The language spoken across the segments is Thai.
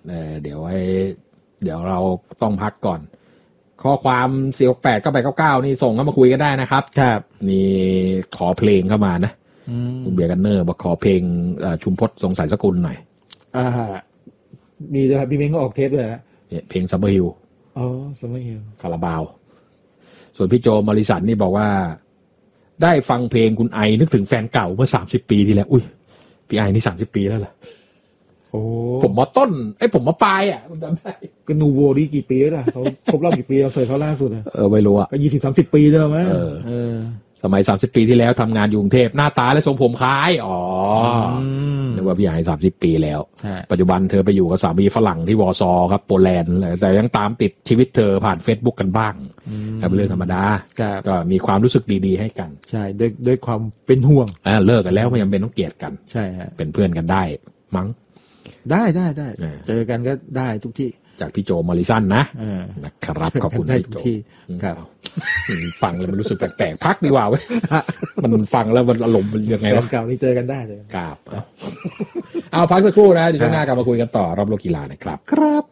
เดี๋ยวเราต้องพักก่อนข้อความ4689899นี่ส่งเข้ามาคุยกันได้นะครับครับนี่ขอเพลงเข้ามานะคุณเบียร์กันเนอร์บอกขอเพลงชุมพจน์ทรงสายสกุลหน่อยมีด้วยครับพี่เม้งก็ออกเทปด้วยนะเพลงซัมเมอร์ฮิลซัมเมอร์ฮิลคาราบาวส่วนพี่โจมอริสันนี่บอกว่าได้ฟังเพลงคุณไอนึกถึงแฟนเก่าเมื่อ30ปีที่แล้วอุ้ยพี่ไอนี่30ปีแล้วเหรอโอ้ผมมาต้นผมมาปลายอ่ะผมจำได้ก็นูโวนี่กี่ปีแล้วเขาครบรอบกี่ปีเราเคยเขาล่าสุดไม่รู้อ่ะก็20-30 ปีแล้วมั้ยสมัย30ปีที่แล้วทำงานอยู่กรุงเทพหน้าตาและทรงผมคล้ายนึกว่าพี่ไอ30ปีแล้วปัจจุบันเธอไปอยู่กับสามีฝรั่งที่วอร์ซอครับโปแลนด์แต่ยังตามติดชีวิตเธอผ่าน Facebook กันบ้างเป็นเรื่องธรรมดาก็มีความรู้สึกดีๆให้กันใช่ด้วยความเป็นห่วงเลิกกันแล้วไม่จำเป็นต้องเกลียดกันใช่ฮะเป็นเพื่อนกันได้มั้งได้เจอกันก็ได้ทุกที่จากพี่โจมอริสันนะครับขอบคุณพี่โจครับฟังแล้วมันรู้สึกแปลกๆพักดีกว่าเว้ยมันฟังแล้วมันอารมณ์ยังไงวะเก่านี่เจอกันได้เลยครับเอาพักสักครู่นะเดี๋ยวช่วงหน้ากลับมาคุยกันต่อรอบโลกกีฬานะครับครับ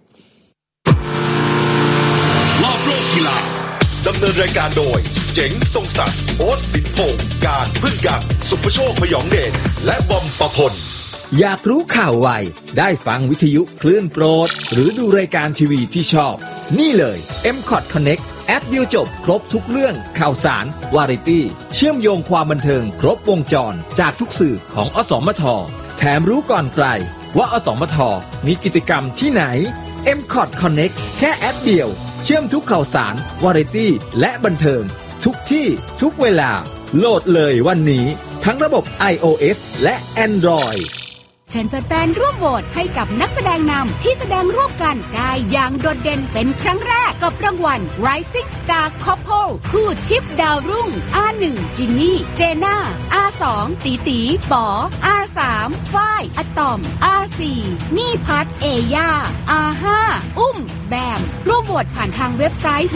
รอบโลกกีฬาดำเนินรายการโดยเจ๋งทรงศักดิ์โอ๊ตสิทธิ์พงษ์การพึ่งกันสุภโชคพยองเดชและบอมประพลอยากรู้ข่าวไวได้ฟังวิทยุคลื่นโปรดหรือดูรายการทีวีที่ชอบนี่เลย MCOT Connect แอปเดียวจบครบทุกเรื่องข่าวสารวาไรตี้เชื่อมโยงความบันเทิงครบวงจรจากทุกสื่อของอสมทแถมรู้ก่อนใครว่าอสมทมีกิจกรรมที่ไหน MCOT Connect แค่แอปเดียวเชื่อมทุกข่าวสารวาไรตี้และบันเทิงทุกที่ทุกเวลาโหลดเลยวันนี้ทั้งระบบ iOS และ Android เชิญแฟนๆร่วมโหวตให้กับนักแสดงนำที่แสดงร่วมกันได้อย่างโดดเด่นเป็นครั้งแรกกับรางวัล Rising Star Couple คู่ชิปดาวรุ่ง R1 จินนี่เจน่า R2 ตีตีป๋อ R3 ฝ้ายอะตอม R4 นี่พัทเอย่า R5 อุ้มแบมร่วมโหวตผ่านทางเว็บไซต์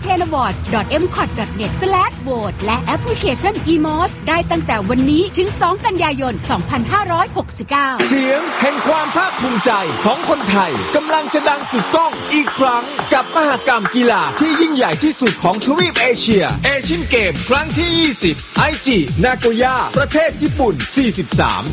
www.entertainawards.net/vote และแอปพลิเคชัน eMOS ได้ตั้งแต่วันนี้ถึง2กันยายน 2569 เสียงแห่งความภาคภูมิใจของคนไทยกำลังจะดังกึกก้องอีกครั้งกับมหกรรมกีฬาที่ยิ่งใหญ่ที่สุดของทวีปเอเชียเอเชียนเกมครั้งที่20ไอจินาโกย่าประเทศญี่ปุ่น43